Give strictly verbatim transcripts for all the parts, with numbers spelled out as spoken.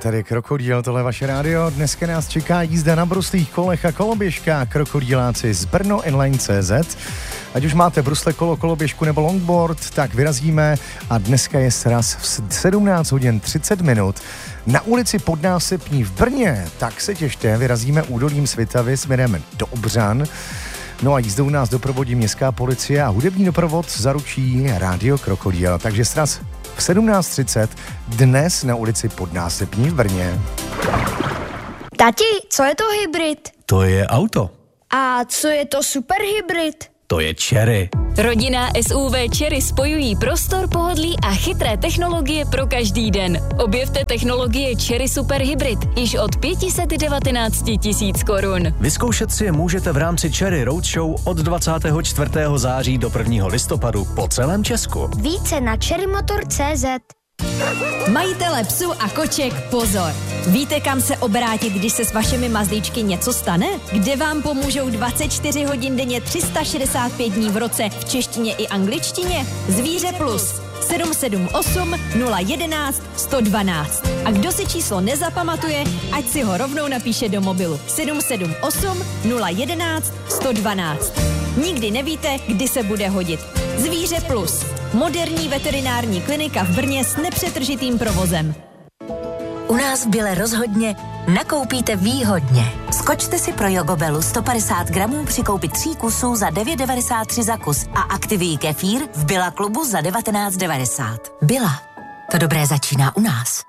tady Krokodýl, tohle vaše rádio. Dneska nás čeká jízda na bruslých kolech a koloběžkách Krokodýláci z Brno Inline tečka cé zet. Ať už máte brusle, kolo, koloběžku nebo longboard, tak vyrazíme a dneska je sraz v sedmnáct hodin třicet minut na ulici Podnástepní v Brně. Tak se těšte, vyrazíme údolím Svitavy směrem do Obřan. No a jízdou nás doprovodí městská policie a hudební doprovod zaručí rádio Krokodýl. Takže sraz v sedmnáct třicet dnes na ulici Podnástepní v Brně. Tati, co je to hybrid? To je auto. A co je to superhybrid? To je Chery. Rodinná S U V Chery spojují prostor, pohodlí a chytré technologie pro každý den. Objevte technologie Chery Super Hybrid již od pět set devatenáct tisíc korun. Vyzkoušet si je můžete v rámci Chery Roadshow od dvacátého čtvrtého září do prvního listopadu po celém Česku. Více na cherrymotor tečka cé zet. Majitele psů a koček, pozor! Víte, kam se obrátit, když se s vašimi mazlíčky něco stane? Kde vám pomůžou dvacet čtyři hodin denně tři sta šedesát pět dní v roce v češtině i angličtině? Zvíře Plus sedm sedm osm nula jedenáct sto dvanáct. A kdo si číslo nezapamatuje, ať si ho rovnou napíše do mobilu sedm sedm osm nula jedenáct sto dvanáct. Nikdy nevíte, kdy se bude hodit. Zvíře Plus. Moderní veterinární klinika v Brně s nepřetržitým provozem. U nás v Bile rozhodně nakoupíte výhodně. Skočte si pro Jogobelu sto padesát gramů při koupi tří kusů za devět devadesát tři za kus a aktivní kefír v Billa klubu za devatenáct devadesát. Billa. To dobré začíná u nás.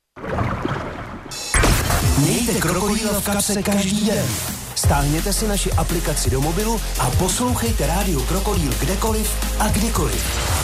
Mějte Krokodýla v kapse každý den. Stáhněte si naši aplikaci do mobilu a poslouchejte rádio Krokodýl kdekoliv a kdykoliv.